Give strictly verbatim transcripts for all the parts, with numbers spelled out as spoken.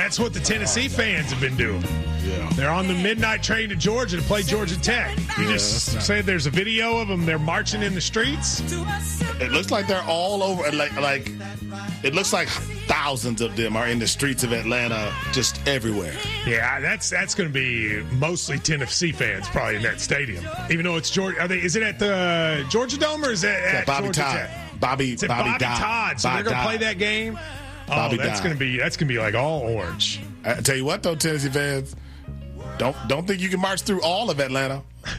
That's what the Tennessee fans have been doing. Yeah. They're on the midnight train to Georgia to play Georgia Tech. You Yeah, just that's said there's a video of them. They're marching in the streets. It looks like they're all over. Like, like it looks like thousands of them are in the streets of Atlanta, just everywhere. Yeah, that's that's going to be mostly Tennessee fans probably in that stadium. Even though it's Georgia. Are they, is it at the Georgia Dome or is it at Yeah, Bobby Georgia Todd. Tech? Bobby, It's at Bobby, Bobby Dodd. Todd. So Bobby they're going to play Dodd. that game. Oh, Bobby that's Dodd. going to be that's going to be like all orange. I tell you what, though, Tennessee fans, don't don't think you can march through all of Atlanta.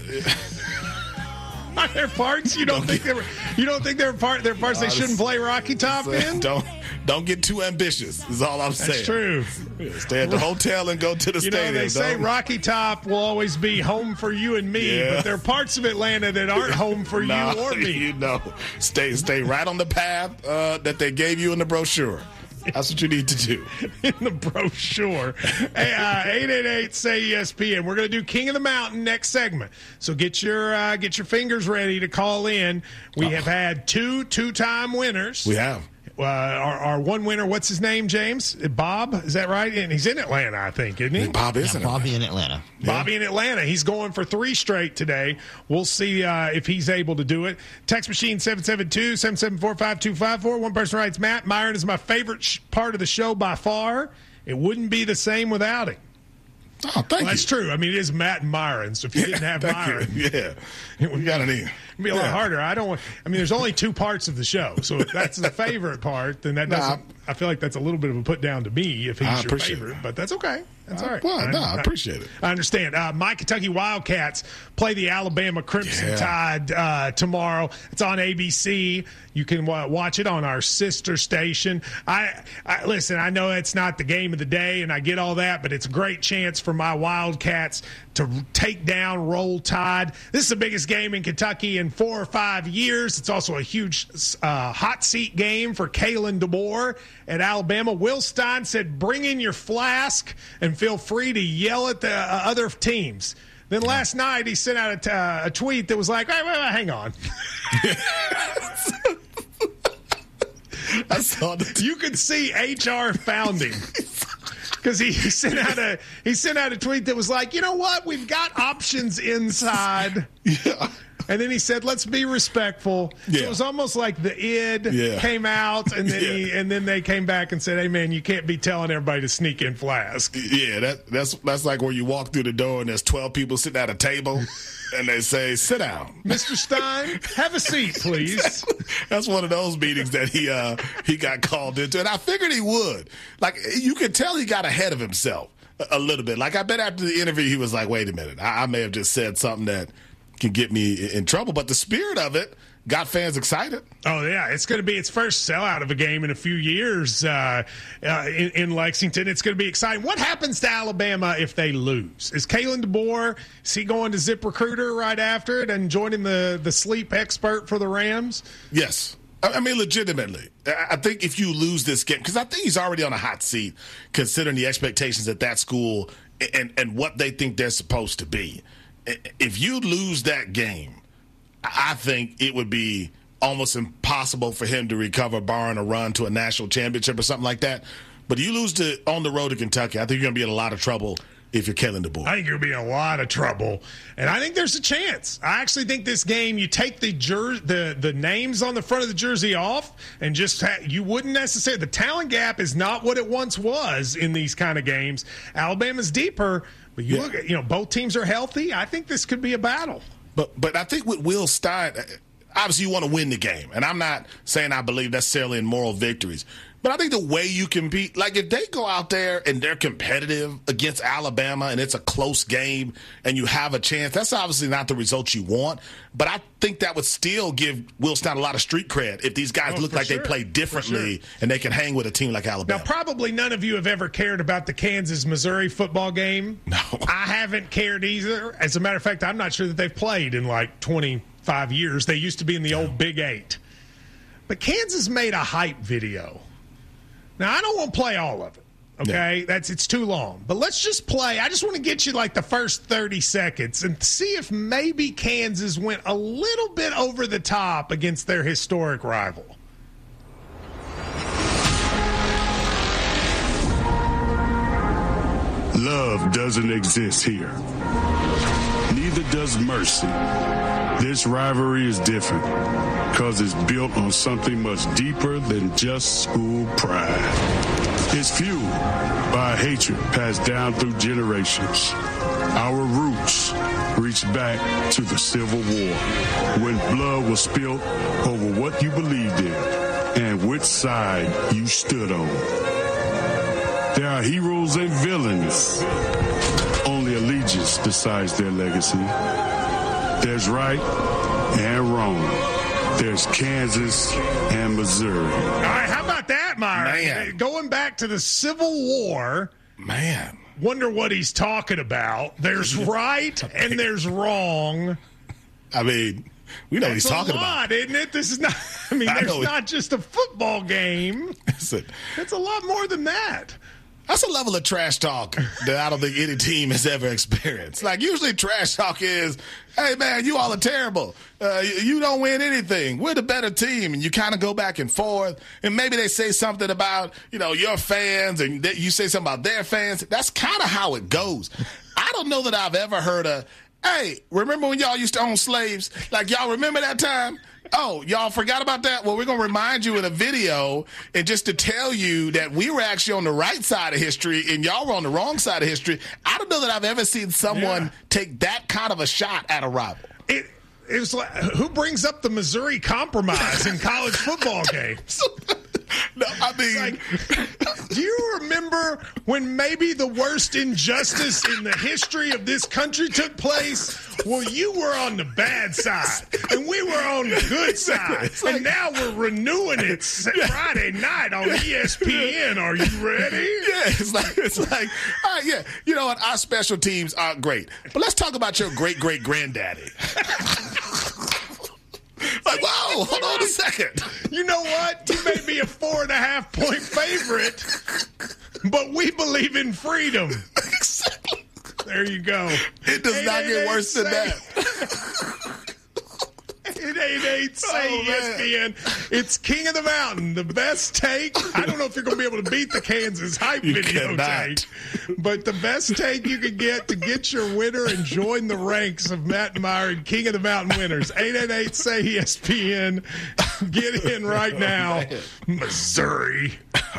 Are there parts you don't, Don't think get- they were? You don't think there are part there are parts they shouldn't play Rocky Top in? Don't don't get too ambitious. Is all I'm saying. That's true. Yeah, stay at the hotel and go to the You know, stadium. they say don't- Rocky Top will always be home for you and me, Yeah. but there are parts of Atlanta that aren't home for Nah, you or me. You know, stay stay right on the path uh, that they gave you in the brochure. That's what you need to do. In the brochure. Hey, uh, eight eight eight, S A Y E S P N. We're going to do King of the Mountain next segment. So get your uh, get your fingers ready to call in. We have had two two-time winners. We have. Uh, our, our one winner, what's his name, James? Bob? Is that right? And he's in Atlanta, I think, isn't he? Bob isn't Yeah, Bobby in Atlanta. Bobby in Atlanta. He's going for three straight today. We'll see uh, if he's able to do it. Text machine seven seven two, seven seven four, five two five four. One person writes, Matt Myron is my favorite sh- part of the show by far. It wouldn't be the same without him. Oh, thank Well, you. that's true. I mean, it is Matt and Myron. So if you didn't have Thank Myron, you. Yeah. We got an E. it'd be a lot Yeah. harder. I don't want, I mean, there's only two parts of the show. So if that's the favorite part, then that Nah, doesn't, I feel like that's a little bit of a put down to me if he's I your appreciate favorite. it. But that's okay. That's all right. Well, no, I appreciate it. I understand. Uh, my Kentucky Wildcats play the Alabama Crimson Yeah. Tide uh, tomorrow. It's on A B C. You can uh, watch it on our sister station. I, I listen. I know it's not the game of the day, and I get all that, but it's a great chance for my Wildcats to take down Roll Tide. This is the biggest game in Kentucky in four or five years. It's also a huge uh, hot seat game for Kalen DeBoer at Alabama. Will Stein said, "Bring in your flask and feel free to yell at the uh, other teams." Then last night he sent out a, t- uh, a tweet that was like, wait, wait, wait, hang on. I saw the You could see H R founding. Because he, he sent out a he sent out a tweet that was like, you know what, we've got options inside. Yeah. And then he said, let's be respectful. So Yeah. it was almost like the id Yeah. came out, and then he, Yeah. and then they came back and said, hey, man, you can't be telling everybody to sneak in flask. Yeah, that, that's that's like where you walk through the door and there's twelve people sitting at a table and they say, sit down. Mister Stein, have a seat, please. That's one of those meetings that he uh, he got called into. And I figured he would. Like, you could tell he got ahead of himself a, a little bit. Like, I bet after the interview he was like, wait a minute, I, I may have just said something that can get me in trouble. But the spirit of it got fans excited. Oh, yeah. It's going to be its first sellout of a game in a few years uh, uh, in, in Lexington. It's going to be exciting. What happens to Alabama if they lose? Is Kalen DeBoer, is he going to ZipRecruiter right after it and joining the, the sleep expert for the Rams? Yes. I I mean, legitimately. I I think if you lose this game, because I think he's already on a hot seat considering the expectations at that school and, and what they think they're supposed to be. If you lose that game, I think it would be almost impossible for him to recover, barring a run to a national championship or something like that. But you lose to on the road to Kentucky, I think you're going to be in a lot of trouble if you're Kalen DeBoer. I think you'll be in a lot of trouble, and I think there's a chance. I actually think this game, you take the jer- the the names on the front of the jersey off, and just ha- you wouldn't necessarily. The talent gap is not what it once was in these kind of games. Alabama's deeper, but you Yeah. look at, you know, both teams are healthy. I think this could be a battle. But but I think with Will Stein, obviously you want to win the game. And I'm not saying I believe necessarily in moral victories. But I think the way you compete, like if they go out there and they're competitive against Alabama and it's a close game and you have a chance, that's obviously not the result you want. But I think that would still give Will Stein a lot of street cred if these guys Oh, look for like sure. they play differently For sure. and they can hang with a team like Alabama. Now, probably none of you have ever cared about the Kansas-Missouri football game. No. I haven't cared either. As a matter of fact, I'm not sure that they've played in like twenty-five years. They used to be in the old Big Eight. But Kansas made a hype video. Now, I don't want to play all of it, okay? Yeah. That's it's too long. But let's just play. I just want to get you like the first thirty seconds and see if maybe Kansas went a little bit over the top against their historic rival. Love doesn't exist here. Neither does mercy. This rivalry is different because it's built on something much deeper than just school pride. It's fueled by a hatred passed down through generations. Our roots reach back to the Civil War, when blood was spilled over what you believed in and which side you stood on. There are heroes and villains. Only allegiance decides their legacy. There's right and wrong. There's Kansas and Missouri. All right, how about that, Myron? Man. Going back to the Civil War. Man. Wonder what he's talking about. There's right and there's wrong. I mean, we know what That's he's talking a lot, about. Isn't it? This is not, I mean, I there's know it- not just a football game. Listen, It's a lot more than that. that's a level of trash talk that I don't think any team has ever experienced. Like, usually trash talk is, hey, man, you all are terrible. Uh, you, you don't win anything. We're the better team. And you kind of go back and forth. And maybe they say something about, you know, your fans, and th- you say something about their fans. That's kind of how it goes. I don't know that I've ever heard a, hey, remember when y'all used to own slaves? Like, y'all remember that time? Oh, y'all forgot about that? Well, we're going to remind you in a video, and just to tell you that we were actually on the right side of history and y'all were on the wrong side of history. I don't know that I've ever seen someone Yeah. take that kind of a shot at a rival. It, it was like, who brings up the Missouri Compromise in college football games? No, I mean, Like, do you remember when maybe the worst injustice in the history of this country took place? Well, you were on the bad side, and we were on the good side. And now we're renewing it Friday night on E S P N. Are you ready? yeah, it's like, it's like, all right, yeah, you know what? Our special teams are great. But let's talk about your great great granddaddy. Like, whoa, hold on a second. You know what? You may be a four and a half point favorite, but we believe in freedom. Exactly. There you go. It does not get worse than that. eight eight eight say Oh, E S P N. It's King of the Mountain. The best take. I don't know if you're going to be able to beat the Kansas hype You video cannot. take, but the best take you can get to get your winner and join the ranks of Matt and Myron, King of the Mountain winners. eight eight eight say E S P N. Get in right now. Missouri.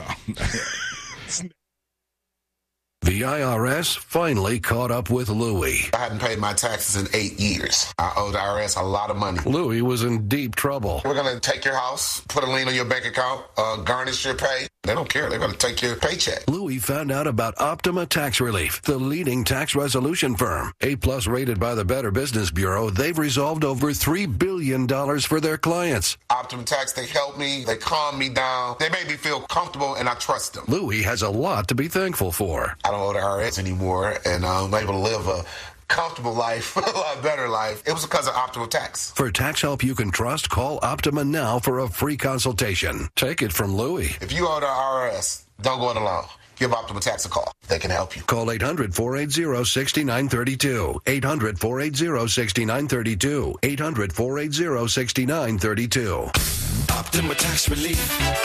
The I R S finally caught up with Louie. I hadn't paid my taxes in eight years. I owe the I R S a lot of money. Louie was in deep trouble. We're going to take your house, put a lien on your bank account, uh, garnish your pay. They don't care. They're going to take your paycheck. Louie found out about Optima Tax Relief, the leading tax resolution firm. A-plus rated by the Better Business Bureau, they've resolved over three billion dollars for their clients. Optimum Tax, they help me. They calm me down. They make me feel comfortable, and I trust them. Louie has a lot to be thankful for. I don't owe the I R S anymore, and I'm able to live a comfortable life, a lot better life. It was because of Optimal Tax. For tax help you can trust, call Optima now for a free consultation. Take it from Louie. If you owe the I R S, don't go it alone. Give Optimal Tax a call. They can help you. Call eight hundred, four eight zero, six nine three two. eight hundred, four eight zero, six nine three two. eight hundred, four eight zero, six nine three two. Optima Tax Relief.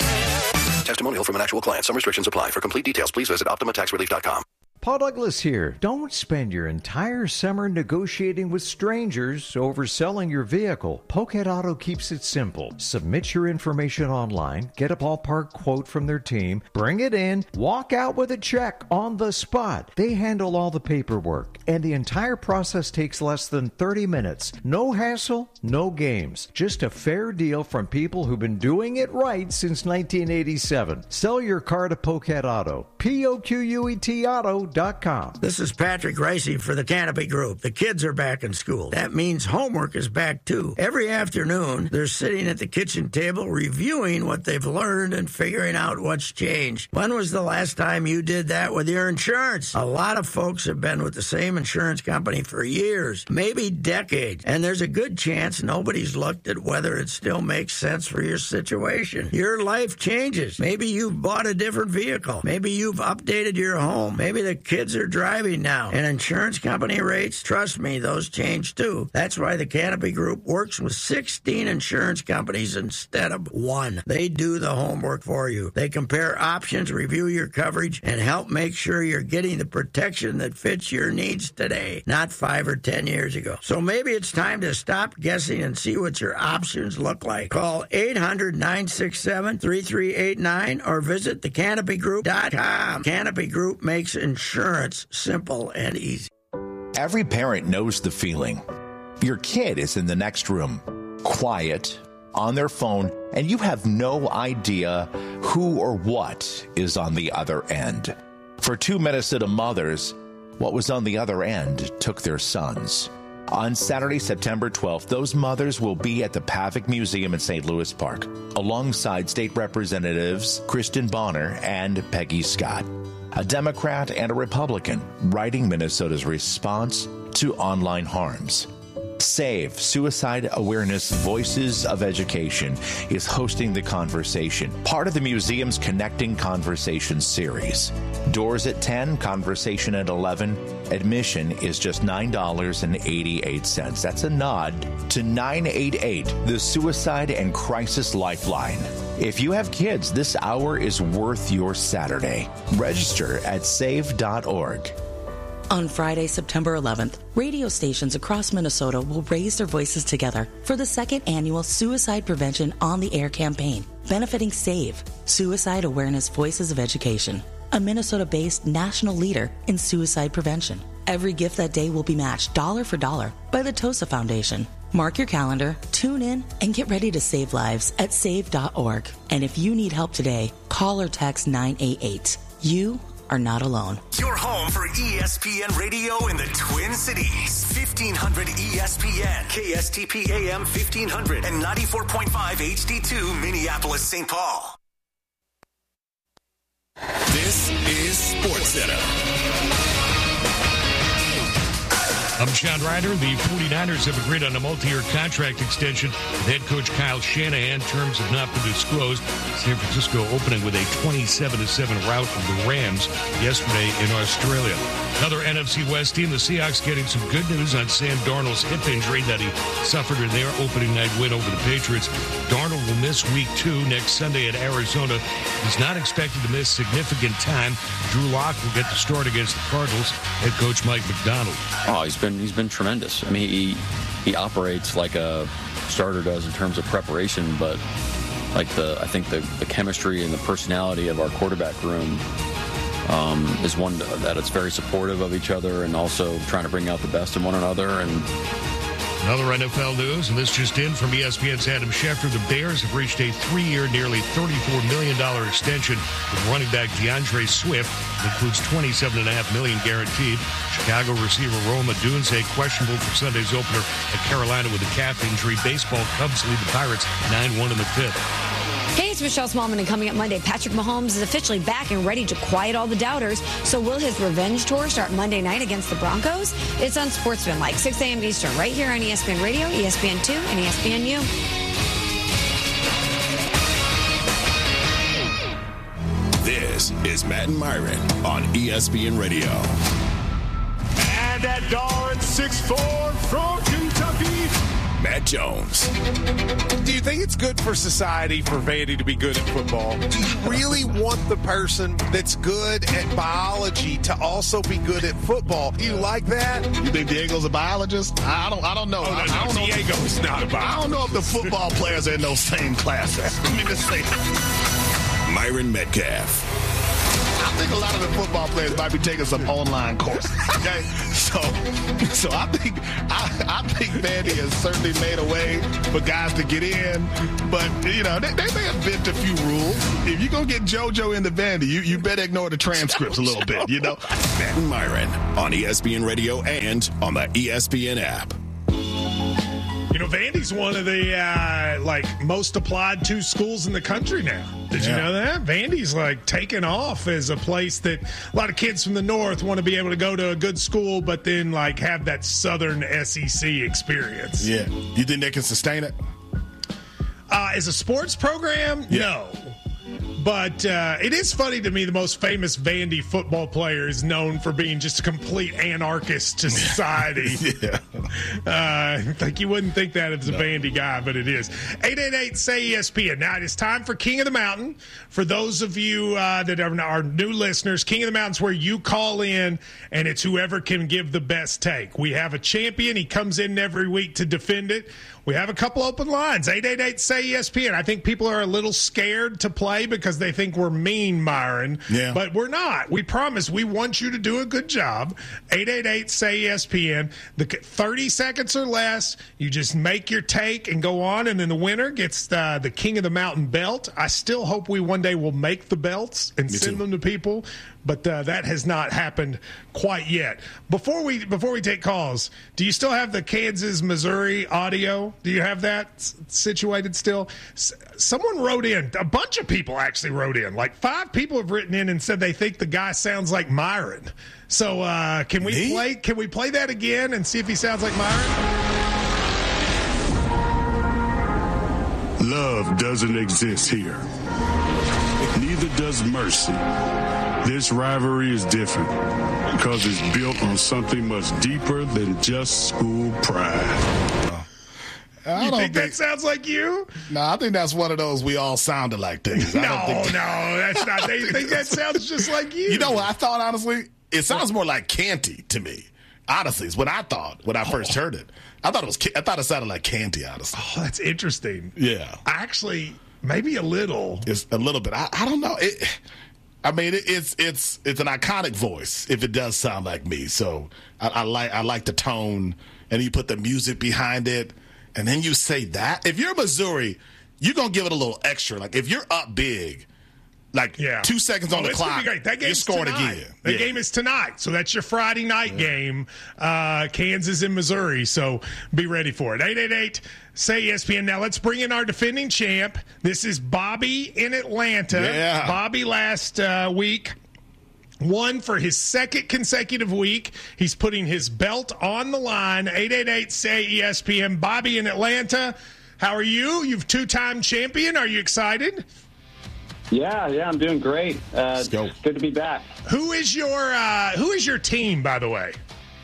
Testimonial from an actual client. Some restrictions apply. For complete details, please visit optima tax relief dot com. Paul Douglas here. Don't spend your entire summer negotiating with strangers over selling your vehicle. Pokehead Auto keeps it simple. Submit your information online, get a ballpark quote from their team, bring it in, walk out with a check on the spot. They handle all the paperwork, and the entire process takes less than thirty minutes. No hassle, no games. Just a fair deal from people who've been doing it right since nineteen eighty-seven. Sell your car to Pokehead Auto. P O Q U E T Auto. This is Patrick Ricey for the Canopy Group. The kids are back in school. That means homework is back too. Every afternoon, they're sitting at the kitchen table reviewing what they've learned and figuring out what's changed. When was the last time you did that with your insurance? A lot of folks have been with the same insurance company for years, maybe decades, and there's a good chance nobody's looked at whether it still makes sense for your situation. Your life changes. Maybe you've bought a different vehicle. Maybe you've updated your home. Maybe the kids are driving now. And insurance company rates, trust me, those change too. That's why the Canopy Group works with sixteen insurance companies instead of one. They do the homework for you. They compare options, review your coverage, and help make sure you're getting the protection that fits your needs today, not five or ten years ago. So maybe it's time to stop guessing and see what your options look like. Call eight hundred, nine six seven, three three eight nine or visit the canopy group dot com. Canopy Group makes insurance simple and easy. Every parent knows the feeling. Your kid is in the next room, quiet, on their phone, and you have no idea who or what is on the other end. For two Minnesota mothers, what was on the other end took their sons. On Saturday, September twelfth, those mothers will be at the Pavic Museum in Saint Louis Park, alongside State Representatives Kristen Bonner and Peggy Scott, a Democrat and a Republican, writing Minnesota's response to online harms. SAVE, Suicide Awareness Voices of Education, is hosting the conversation, part of the museum's Connecting Conversations series. Doors at ten, conversation at eleven. Admission is just nine dollars and eighty-eight cents. That's a nod to nine eight eight, the Suicide and Crisis Lifeline. If you have kids, this hour is worth your Saturday. Register at save dot org. On Friday, September eleventh, radio stations across Minnesota will raise their voices together for the second annual Suicide Prevention on the Air campaign, benefiting SAVE, Suicide Awareness Voices of Education, a Minnesota-based national leader in suicide prevention. Every gift that day will be matched dollar for dollar by the TOSA Foundation. Mark your calendar, tune in, and get ready to save lives at save dot org. And if you need help today, call or text nine eight eight. You are not alone. Your home for E S P N Radio in the Twin Cities. fifteen hundred E S P N, K S T P A M fifteen hundred, and ninety-four point five H D two Minneapolis, Saint Paul. This is SportsCenter. I'm Sean Ryder. The 49ers have agreed on a multi-year contract extension with head coach Kyle Shanahan. Terms have not been disclosed. San Francisco opening with a twenty-seven to seven rout of the Rams yesterday in Australia. Another N F C West team, the Seahawks, getting some good news on Sam Darnold's hip injury that he suffered in their opening night win over the Patriots. Darnold will miss week two next Sunday at Arizona. He's not expected to miss significant time. Drew Lock will get the start against the Cardinals. Head coach Mike McDonald. Oh, he's been he's been tremendous. I mean, he he operates like a starter does in terms of preparation, but like the I think the, the chemistry and the personality of our quarterback room um, is one that it's very supportive of each other and also trying to bring out the best in one another. And another N F L news, and this just in from E S P N's Adam Schefter. The Bears have reached a three-year, nearly thirty-four million dollars extension with running back DeAndre Swift. It includes twenty-seven point five million dollars guaranteed. Chicago receiver Rome Odunze questionable for Sunday's opener at Carolina with a calf injury. Baseball, Cubs lead the Pirates nine one in the fifth. Hey, it's Michelle Smallman, and coming up Monday, Patrick Mahomes is officially back and ready to quiet all the doubters. So will his revenge tour start Monday night against the Broncos? It's on Sportsmanlike, six a.m. Eastern, right here on E S P N Radio, E S P N two, and E S P N U. This is Matt and Myron on E S P N Radio. And at Dar at six four from Kentucky, Matt Jones. Do you think it's good for society for Vandy to be good at football? Do you really want the person that's good at biology to also be good at football? Do you like that? You think Diego's a biologist? I don't. I don't know. Oh, no, I, no, I don't Diego's know. not a biologist. I don't know if the football players are in those same classes. Let me just say that. Myron Metcalf. I think a lot of the football players might be taking some online courses. Okay, so so I think I, I think Vandy has certainly made a way for guys to get in, but you know they, they may have bent a few rules. If you're gonna get JoJo into Vandy, you, you better ignore the transcripts a little bit. You know, Matt and Myron on E S P N Radio and on the E S P N app. You know, Vandy's one of the, uh, like, most applied to schools in the country now. Did yeah. you know that? Vandy's, like, taken off as a place that a lot of kids from the north want to be able to go to a good school, but then, like, have that southern S E C experience. Yeah. You think they can sustain it? Uh, as a sports program, yeah. no. But uh, it is funny to me, the most famous Vandy football player is known for being just a complete anarchist to society. yeah. Uh, like you wouldn't think that as a no. Vandy guy, but it is. eight eight eight, S A Y E S P N. Now it is time for King of the Mountain. For those of you uh, that are our new listeners, King of the Mountain is where you call in, and it's whoever can give the best take. We have a champion. He comes in every week to defend it. We have a couple open lines. eight eight eight, S A Y E S P N. I think people are a little scared to play because they think we're mean, Myron. Yeah. But we're not. We promise we want you to do a good job. eight eight eight, S A Y E S P N. The thirty seconds or less. You just make your take and go on, and then the winner gets uh, the King of the Mountain belt. I still hope we one day will make the belts and Me send too. them to people, but uh, that has not happened quite yet. Before we before we take calls, do you still have the Kansas Missouri audio? Do you have that s- situated still? S- someone wrote in, a bunch of people actually wrote in. Like five people have written in and said they think the guy sounds like Myron. So uh, can we Me? play? Can we play that again and see if he sounds like Myron? Love doesn't exist here. Neither does mercy. This rivalry is different because it's built on something much deeper than just school pride. I you don't think, think that sounds like you? No, I think that's one of those we all sounded like things. No, I don't think no, that's not. They think that sounds just like you. You know what I thought, honestly? It sounds more like Canty to me. Honestly, it's what I thought when I first heard it. I thought it was. I thought it sounded like Canty, honestly. Oh, that's interesting. Yeah. Actually, maybe a little. It's a little bit. I, I don't know. It, I mean, it, it's it's it's an iconic voice if it does sound like me. So I, I like I like the tone, and you put the music behind it, and then you say that. If you're Missouri, you're gonna give it a little extra. Like if you're up big, like yeah. two seconds on oh, the it's clock, gonna be great. That you're game's scoring tonight. again. That yeah. game is tonight, so that's your Friday night yeah. game, uh, Kansas and Missouri. So be ready for it. eight eight eight, S A Y E S P N. Now let's bring in our defending champ. This is Bobby in Atlanta. Yeah. Bobby last uh, week won for his second consecutive week. He's putting his belt on the line. eight eight eight, S A Y E S P N. Bobby in Atlanta. How are you? You've two-time champion. Are you excited? Yeah, yeah, I'm doing great. Uh, Let's go. Good to be back. Who is your uh, Who is your team, by the way?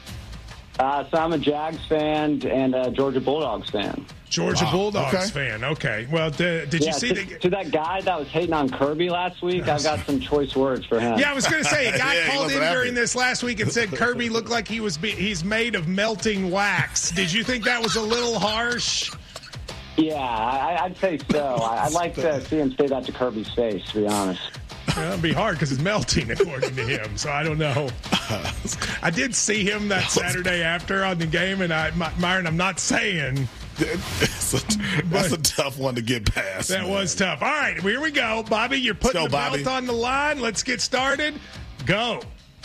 Uh, so I'm a Jags fan and a Georgia Bulldogs fan. Georgia Wow. Bulldogs Okay. fan. Okay. Well, d- did yeah, you see to, the? to that guy that was hating on Kirby last week? I've got some choice words for him. Yeah, I was going to say a guy Yeah, he called wasn't in happy. during this last week and said Kirby looked like he was be- he's made of melting wax. Did you think that was a little harsh? Yeah, I, I'd say so. I, I'd like to see him say that to Kirby's face, to be honest. Well, it'd be hard because it's melting, according to him. So I don't know. I did see him that Saturday after on the game, and I, My, Myron, I'm not saying. That's a, that's a tough one to get past. That man. was tough. All right, here we go. Bobby, you're putting go, the Bobby. belt on the line. Let's get started. Go.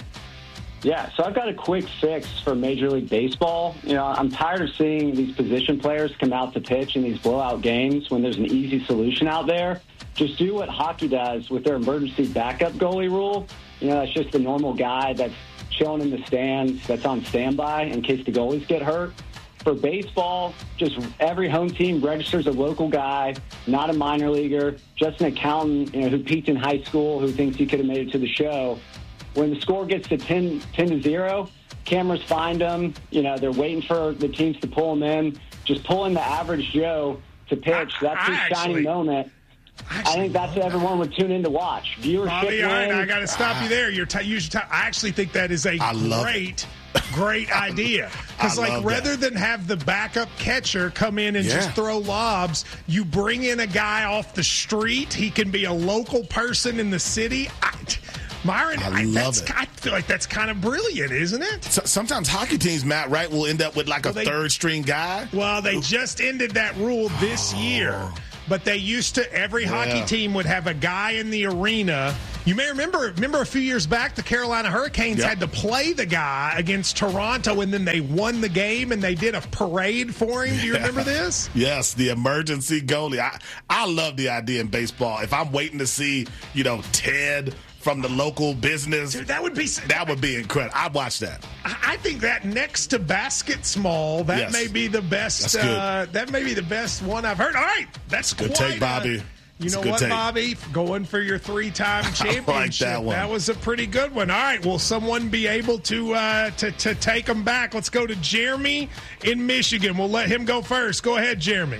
Yeah, so I've got a quick fix for Major League Baseball. You know, I'm tired of seeing these position players come out to pitch in these blowout games when there's an easy solution out there. Just do what hockey does with their emergency backup goalie rule. You know, that's just the normal guy that's chilling in the stands, that's on standby in case the goalies get hurt. For baseball, just every home team registers a local guy, not a minor leaguer, just an accountant, you know, who peaked in high school, who thinks he could have made it to the show. When the score gets to ten, ten to zero, cameras find them. You know, they're waiting for the teams to pull them in. Just pull in the average Joe to pitch. That's I his actually, shining moment. I think that's what everyone would tune in to watch. Viewership Bobby, all right, wins. I got to stop you there. You're t- use your time. I actually think that is a I love great, great idea. Because, I like, love rather that. than have the backup catcher come in and Yeah. just throw lobs, you bring in a guy off the street. He can be a local person in the city. I, Myron, I I, love that's, it. I feel like that's kind of brilliant, isn't it? So, sometimes hockey teams, Matt, right, will end up with like Well, a they- third string guy. Well, they just ended that rule this year. But they used to, every hockey Yeah. team would have a guy in the arena. You may remember, remember a few years back, the Carolina Hurricanes Yep. had to play the guy against Toronto, and then they won the game, and they did a parade for him. Do you remember this? Yes, the emergency goalie. I, I love the idea in baseball. If I'm waiting to see, you know, Ted from the local business, Dude, that would be that would be incredible. I'd watch that. I I think that next to Basket Small, that Yes. may be the best. That's good. Uh, that may be the best one I've heard. All right, that's Good quite take, Bobby. A, You It's know a good what, take. Bobby? Going for your three-time championship. that one. That was a pretty good one. All right, will someone be able to uh, to to take them back? Let's go to Jeremy in Michigan. We'll let him go first. Go ahead, Jeremy.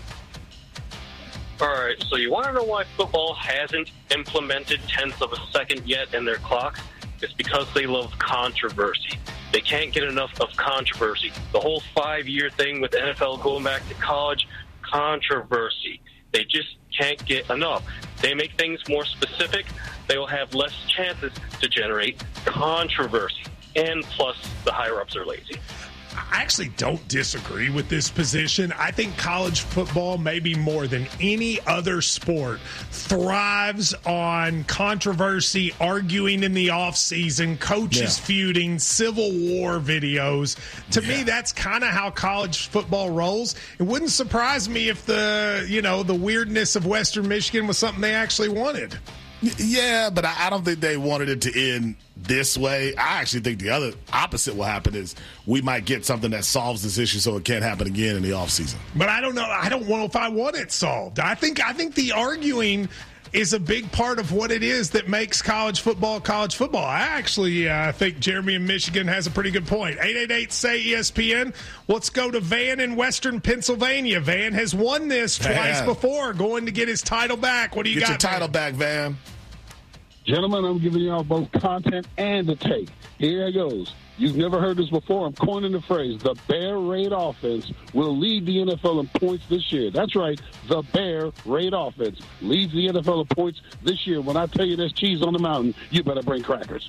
All right, so you want to know why football hasn't implemented tenths of a second yet in their clock? It's because they love controversy. They can't get enough of controversy. The whole five-year thing with the N F L going back to college, controversy. They just can't get enough. They make things more specific. They will have less chances to generate controversy. And plus, the higher-ups are lazy. I actually don't disagree with this position. I think college football, maybe more than any other sport, thrives on controversy, arguing in the offseason, coaches Yeah. feuding, Civil War videos. To Yeah. me, that's kind of how college football rolls. It wouldn't surprise me if the, you know, the weirdness of Western Michigan was something they actually wanted. Yeah, but I I don't think they wanted it to end this way. I actually think the other opposite will happen is we might get something that solves this issue so it can't happen again in the offseason. But I don't know. I don't know if I want it solved. I think I think the arguing is a big part of what it is that makes college football college football. I actually uh, think Jeremy in Michigan has a pretty good point. eight eight eight, S A Y, E S P N. Let's go to Van in Western Pennsylvania. Van has won this Van. twice before, going to get his title back. What do you Get got, your title Van? back, Van. Gentlemen, I'm giving y'all both content and a take. Here it goes. You've never heard this before. I'm coining the phrase, the Bear Raid offense will lead the N F L in points this year. That's right. The Bear Raid offense leads the N F L in points this year. When I tell you there's cheese on the mountain, you better bring crackers.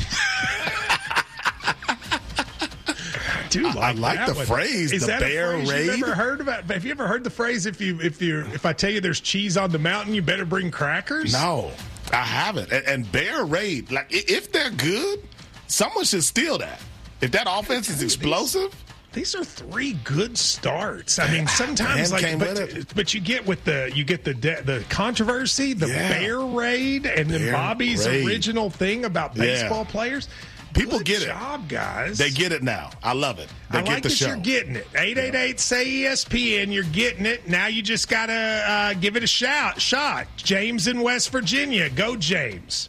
Dude, I like that the one. phrase, Is the that Bear a phrase Raid? You've ever heard about? Have you ever heard the phrase? If you, if you, if I tell you there's cheese on the mountain, you better bring crackers. No, I haven't. And, and Bear Raid, like i- if they're good, someone should steal that. If that offense is explosive. These are three good starts. I mean, sometimes Man like, came but, with but you get with the you get the de- the controversy, the Yeah. Bear Raid, and then Bear Bobby's Raid. original thing about Yeah. baseball players. People Good get it. job, guys. They get it now. I love it. They I get like the that show. you're getting it. eight eight eight, S A Y, E S P N. You're getting it. Now you just got to uh, give it a shout, shot. James in West Virginia. Go, James.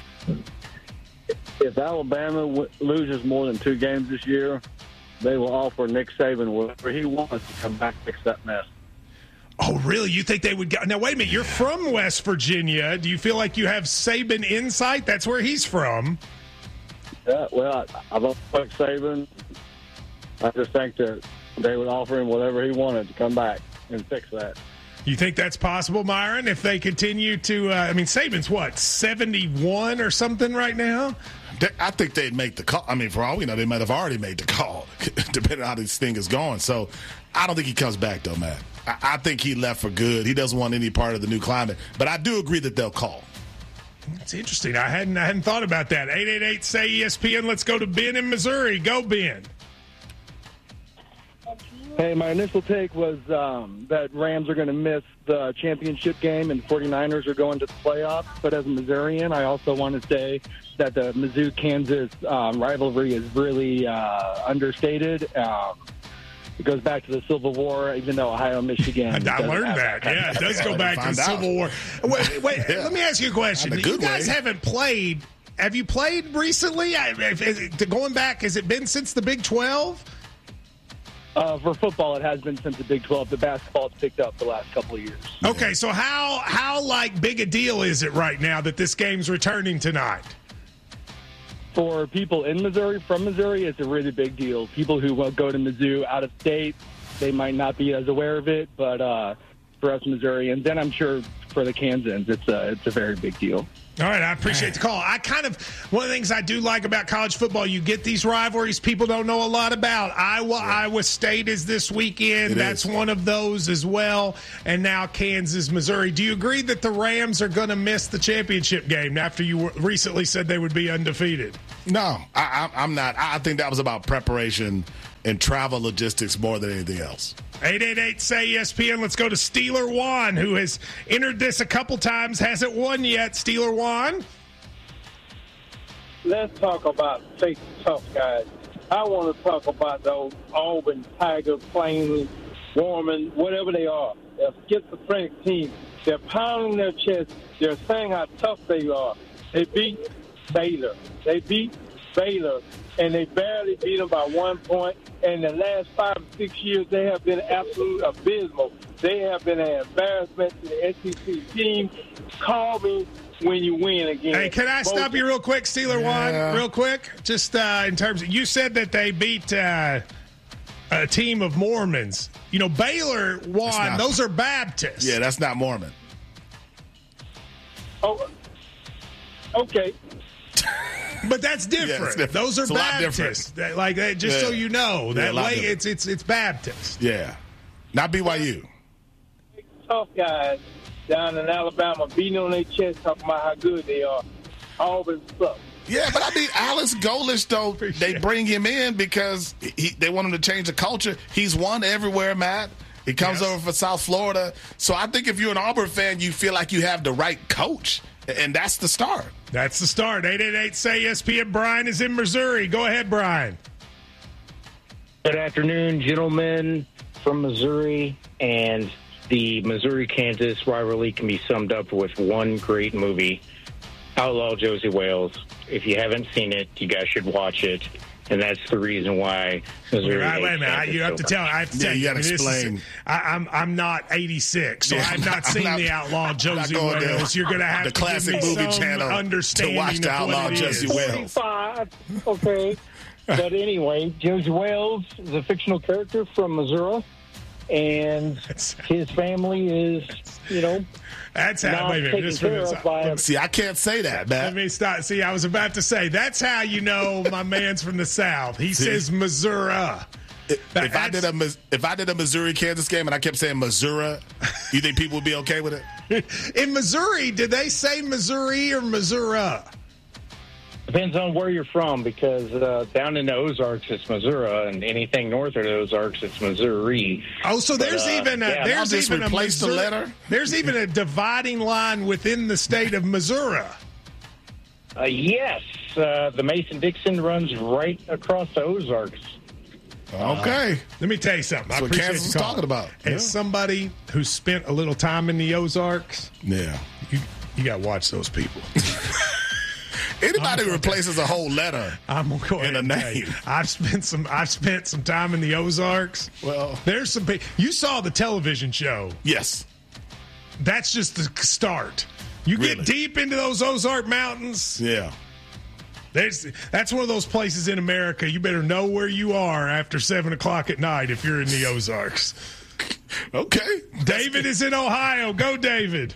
If Alabama w- loses more than two games this year, they will offer Nick Saban whatever he wants to come back and fix that mess. Oh, really? You think they would go? Now, wait a minute. You're from West Virginia. Do you feel like you have Saban insight? That's where he's from. Yeah, well, I, I've always liked Saban. I just think that they would offer him whatever he wanted to come back and fix that. You think that's possible, Myron, if they continue to uh, – I mean, Saban's what, seventy-one or something right now? They- I think they'd make the call. I mean, for all we know, they might have already made the call, depending on how this thing is going. So I don't think he comes back, though, Matt. I, I think he left for good. He doesn't want any part of the new climate. But I do agree that they'll call. It's interesting. I hadn't I hadn't thought about that. eight eight eight, S A Y, E S P N. Let's go to Ben in Missouri. Go, Ben. Hey, my initial take was um, that Rams are going to miss the championship game and 49ers are going to the playoffs. But as a Missourian, I also want to say that the Mizzou-Kansas um, rivalry is really uh, understated. Um, it goes back to the Civil War, even though Ohio, Michigan. I doesn't learned have that. kind Yeah, of- it does go back to the Find out. Civil War. Wait, wait Yeah. let me ask you a question. In a good You guys way. haven't played. Have you played recently? I- if- if- Going back, has it been since the Big twelve? Uh, for football, it has been since the Big twelve. The basketball has picked up the last couple of years. Okay, so how how like big a deal is it right now that this game's returning tonight? For people in Missouri, from Missouri, it's a really big deal. People who will go to Mizzou out of state, they might not be as aware of it, but uh, for us Missourians, then I'm sure for the Kansans, it's a, it's a very big deal. All right, I appreciate the call. I kind of one of the things I do like about college football, you get these rivalries people don't know a lot about. Iowa, Iowa State is this weekend. It That's is. one of those as well. And now Kansas, Missouri. Do you agree that the Rams are going to miss the championship game after you were- recently said they would be undefeated? No, I, I, I'm not. I think that was about preparation and travel logistics more than anything else. eight eight eight, S A Y, E S P N. Let's go to Steeler Juan, who has entered this a couple times, hasn't won yet. Steeler Juan. Let's talk about fake tough guys. I want to talk about those Auburn, Tiger, Plain, Warman, whatever they are. They're schizophrenic teams. They're pounding their chest. They're saying how tough they are. They beat Baylor. They beat Baylor, and they barely beat them by one point. And the last five or six years, they have been absolute abysmal. They have been an embarrassment to the S E C team. Call me when you win again. Hey, can I stop you real quick, Steeler Yeah. One, real quick? Just uh, in terms of, you said that they beat uh, a team of Mormons. You know, Baylor won. not- Those are Baptists. Yeah, that's not Mormon. Oh, okay. But that's different. Yeah, it's different. Those are It's a lot Baptists. That- Like that, just so Yeah. you know, Yeah, that a lot way different. it's it's it's Baptist. Yeah. Not B Y U. Tough guys down in Alabama beating on their chest, talking about how good they are. Auburn sucks. Yeah, but I mean, Alice Golish, though, they bring him in because he, they want him to change the culture. He's won everywhere, Matt. He comes Yes. over for South Florida. So I think if you're an Auburn fan, you feel like you have the right coach, and that's the start. That's the start. eight eight eight, S A Y E S P N. Brian is in Missouri. Go ahead, Brian. Good afternoon, gentlemen from Missouri. And the Missouri-Kansas rivalry can be summed up with one great movie, Outlaw Josie Wales. If you haven't seen it, you guys should watch it. And that's the reason why Missouri. Wait, wait a minute. I, hates you have to Kansas so tell. I have to Yeah, tell you you. gotta I mean, this is- explain. I, I'm I'm not eighty-six, so Yeah, I've I'm not, not- I'm seen not- the Outlaw I'm not Josie going there. Wales. You're going to have The to classic give me movie some channel to understanding watch the of what Outlaw it Josie is. Wales. forty-five, okay. But anyway, Josie Wales is a fictional character from Missouri, and his family is, you know, That's how. not Wait a minute. taken Just care for of this, by a See, I can't say that, Let Matt. me stop. See, I was about to say that's how you know my man's from the South. He See? says Missouri. If I did a Mis- if I did a Missouri Kansas game and I kept saying Missouri, you think people would be okay with it? In Missouri, did they say Missouri or Missouri? Depends on where you're from, because uh, down in the Ozarks it's Missouri, and anything north of the Ozarks it's Missouri. Oh, so there's But, uh, even a, yeah, there's I'll just even a replace the Missouri- letter. There's even a dividing line within the state of Missouri. Uh, yes, uh, the Mason-Dixon runs right across the Ozarks. Okay. Let me tell you something. That's I what appreciate Kansas you is calling. talking about. As Yeah. somebody who spent a little time in the Ozarks, Yeah. you you got to watch those people. Anybody who replaces a whole letter I'm gonna go ahead in a and tell you, name. I've spent some. I've spent some time in the Ozarks. Well, there's some. pe- You saw the television show. Yes. That's just the start. You Really? get deep into those Ozark Mountains. Yeah. There's, that's one of those places in America. You better know where you are after seven o'clock at night if you're in the Ozarks. Okay. David is in Ohio. Go, David.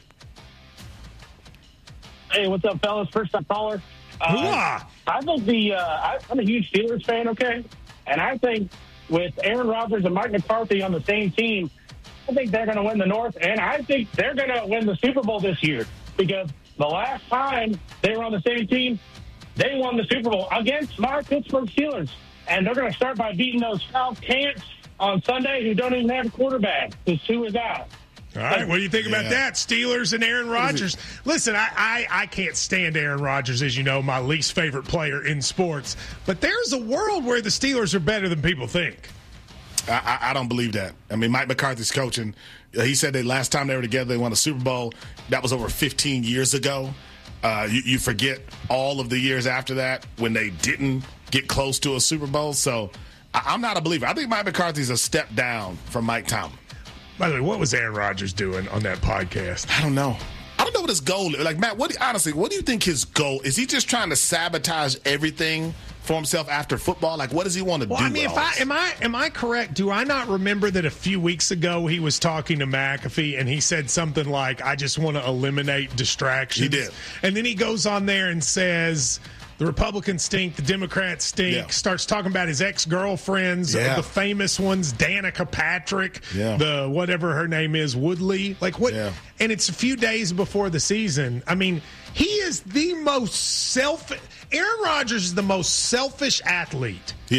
Hey, what's up, fellas? First time caller. Uh, Hoo-ah. I think the uh, I, I'm a huge Steelers fan, okay, and I think with Aaron Rodgers and Mike McCarthy on the same team, I think they're going to win the North, and I think they're going to win the Super Bowl this year, because the last time they were on the same team, they won the Super Bowl against my Pittsburgh Steelers, and they're going to start by beating those South Cants on Sunday who don't even have a quarterback because two is out. All right, what do you think about Yeah. that? Steelers and Aaron Rodgers. Listen, I, I, I can't stand Aaron Rodgers, as you know, my least favorite player in sports. But there's a world where the Steelers are better than people think. I, I, I don't believe that. I mean, Mike McCarthy's coaching. Uh, He said that last time they were together, they won a Super Bowl. That was over fifteen years ago. Uh, you, you forget all of the years after that when they didn't get close to a Super Bowl. So I, I'm not a believer. I think Mike McCarthy's a step down from Mike Tomlin. By the way, what was Aaron Rodgers doing on that podcast? I don't know. I don't know what his goal is. Like, Matt, what do, honestly, what do you think his goal is? He just trying to sabotage everything for himself after football? Like, what does he want to Well, do? I mean, with if all I this? am I am I correct? Do I not remember that a few weeks ago he was talking to McAfee and he said something like, "I just want to eliminate distractions." He did. And then he goes on there and says, "The Republicans stink, the Democrats stink." Yeah. Starts talking about his ex girlfriends, Yeah. the famous ones, Danica Patrick, Yeah. the whatever her name is, Woodley. Like what? Yeah. And it's a few days before the season. I mean, he is the most self. Aaron Rodgers is the most selfish athlete. Yes.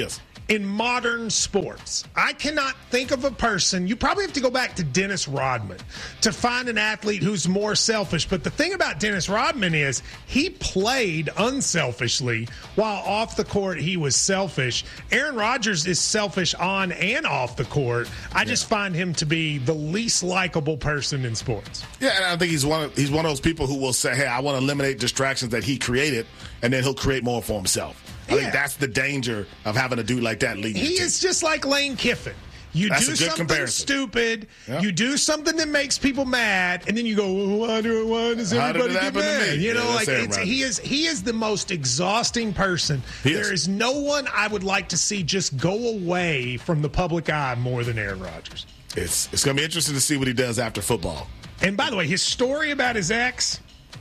in modern sports. I cannot think of a person. You probably have to go back to Dennis Rodman to find an athlete who's more selfish. But the thing about Dennis Rodman is he played unselfishly while off the court he was selfish. Aaron Rodgers is selfish on and off the court. I just yeah. find him to be the least likable person in sports. Yeah, and I think he's one of, he's one of those people who will say, hey, I want to eliminate distractions that he created, and then he'll create more for himself. I yeah. think that's the danger of having a dude like that leading. He is just like Lane Kiffin. You that's do something comparison. stupid, yeah. you do something that makes people mad, and then you go, well, why, do, why does everybody get mad? You know, yeah, like it's, he is he is the most exhausting person. He there is. is no one I would like to see just go away from the public eye more than Aaron Rodgers. It's it's going to be interesting to see what he does after football. And by the way, his story about his ex.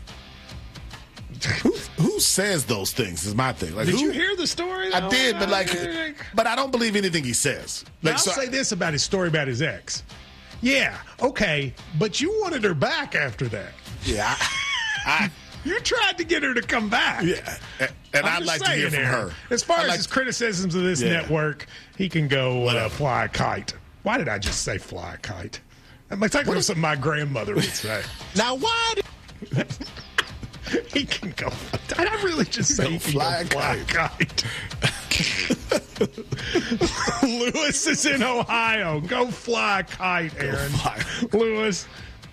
Who, who says those things is my thing. Like, did who, you hear the story? I did, but like, but I don't believe anything he says. Like, I'll so say I, this about his story about his ex. Yeah, okay, but you wanted her back after that. Yeah, I, I you tried to get her to come back. Yeah, and, and I'd like to hear from Aaron, her. As far I'd as like, his criticisms of this yeah. network, he can go uh, fly a kite. Why did I just say fly a kite? I'm like talking about something my grandmother would say. Now, why? Did- He can go. Did I really just say he can fly, go fly a kite? Lewis is in Ohio. Go fly a kite, Aaron. Lewis.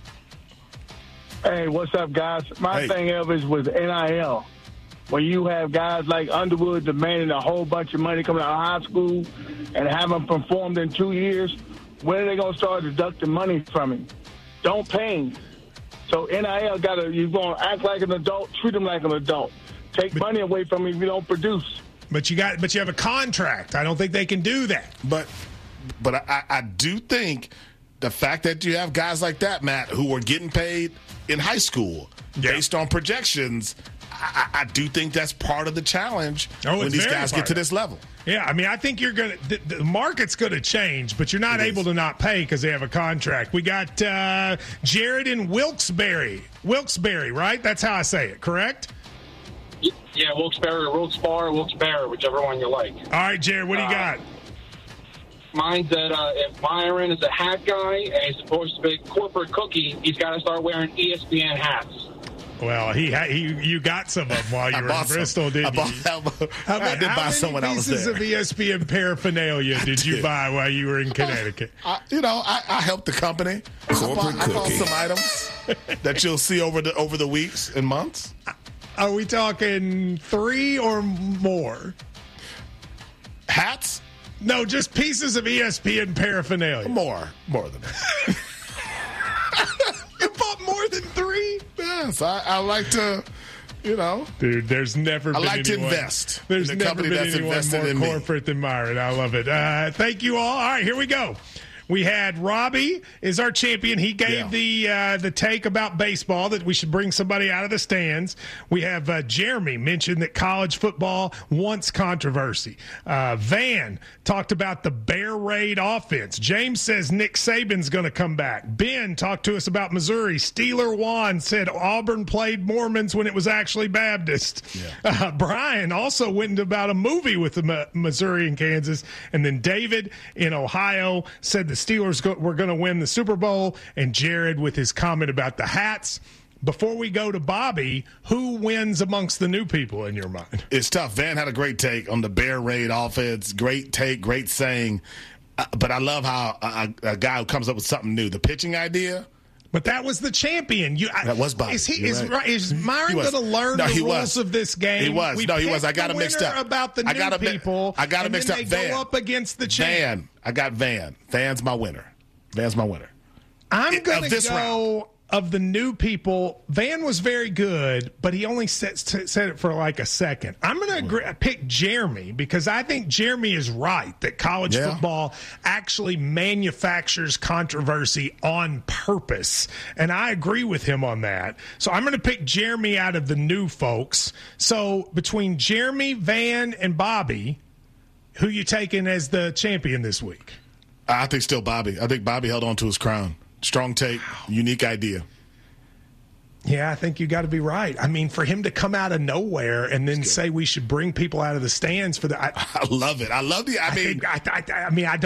Hey, what's up, guys? My hey. thing of is with N I L. When you have guys like Underwood demanding a whole bunch of money coming out of high school and haven't performed in two years, when are they going to start deducting money from him? Don't pay him. So N I L got to, you're going to act like an adult, treat him like an adult. Take but, money away from him if you don't produce. But you got, but you have a contract. I don't think they can do that. But, but I, I do think the fact that you have guys like that, Matt, who were getting paid in high school yeah. based on projections, I, I do think that's part of the challenge oh, when these guys get to this level. Yeah, I mean, I think you're going to – the market's going to change, but you're not it able is. to not pay because they have a contract. We got uh, Jared in Wilkes-Barre. Wilkes-Barre, right? That's how I say it, correct? Yeah, Wilkes-Barre, Wilkes-Barre, Wilkes-Barre, whichever one you like. All right, Jared, what do you uh, got? Mine's that uh, if Myron is a hat guy and he's supposed to be a corporate cookie, he's got to start wearing E S P N hats. Well, he, he you got some of them while you were in Bristol, some. didn't I bought, you? How, I did buy some when I was there. How many pieces of E S P N paraphernalia did you buy while you were in Connecticut? I, you know, I, I helped the company. Corporate I bought, cookie. I bought some items that you'll see over the over the weeks and months. Are we talking three or more? Hats? No, just pieces of E S P N paraphernalia. More. More than that. You bought more than three? Yes, I, I like to, you know. Dude, there's never I been like anyone, to invest. There's in the never been that's anyone more in corporate me. than Myron. I love it. Uh, thank you all. All right, here we go. We had Robbie is our champion. He gave yeah. the uh, the take about baseball that we should bring somebody out of the stands. We have uh, Jeremy mentioned that college football wants controversy. Uh, Van talked about the Bear Raid offense. James says Nick Saban's going to come back. Ben talked to us about Missouri. Steeler Juan said Auburn played Mormons when it was actually Baptist. Yeah. Uh, Brian also went about a movie with the M- Missouri and Kansas. And then David in Ohio said the Steelers go, were going to win the Super Bowl, and Jared with his comment about the hats. Before we go to Bobby, who wins amongst the new people in your mind? It's tough. Van had a great take on the Bear Raid offense. Great take, great saying. Uh, but I love how a, a guy who comes up with something new, the pitching idea. But that was the champion. You, I, that was Bobby. Is, he, You're is, right. is Myron going to learn no, the he rules was. of this game? He was. We no, he was. I got him mixed up. About the new I got him, people. I got him mixed up. They Van. go up against the champ. Van. I got Van. Van's my winner. Van's my winner. I'm going to go round. of the new people. Van was very good, but he only said, said it for like a second. I'm going to agree, pick Jeremy because I think Jeremy is right that college yeah. football actually manufactures controversy on purpose. And I agree with him on that. So I'm going to pick Jeremy out of the new folks. So between Jeremy, Van, and Bobby, who you taking as the champion this week? I think still Bobby. I think Bobby held on to his crown. Strong take, unique idea. Yeah, I think you got to be right. I mean, for him to come out of nowhere and then say we should bring people out of the stands for the. I, I love it. I love the. I, I mean, think, I, I, I mean, I don't.